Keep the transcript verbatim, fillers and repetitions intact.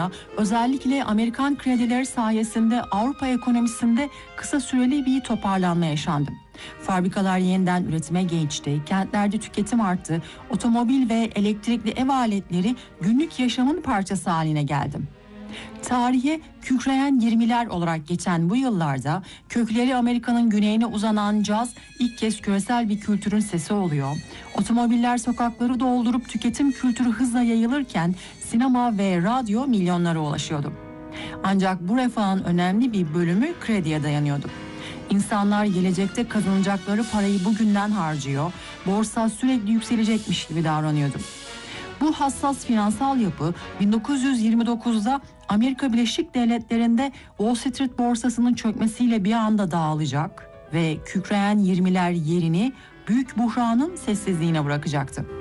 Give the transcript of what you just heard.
sonra özellikle Amerikan kredileri sayesinde Avrupa ekonomisinde kısa süreli bir toparlanma yaşandı. Fabrikalar yeniden üretime geçti, kentlerde tüketim arttı, otomobil ve elektrikli ev aletleri günlük yaşamın parçası haline geldi. Tarihe kükreyen yirmiler olarak geçen bu yıllarda kökleri Amerika'nın güneyine uzanan caz ilk kez küresel bir kültürün sesi oluyor. Otomobiller sokakları doldurup tüketim kültürü hızla yayılırken sinema ve radyo milyonlara ulaşıyordu. Ancak bu refahın önemli bir bölümü krediye dayanıyordu. İnsanlar gelecekte kazanacakları parayı bugünden harcıyor, borsa sürekli yükselecekmiş gibi davranıyordu. Bu hassas finansal yapı bin dokuz yüz yirmi dokuzda Amerika Birleşik Devletleri'nde Wall Street borsasının çökmesiyle bir anda dağılacak ve kükreyen yirmiler yerini büyük buhranın sessizliğine bırakacaktı.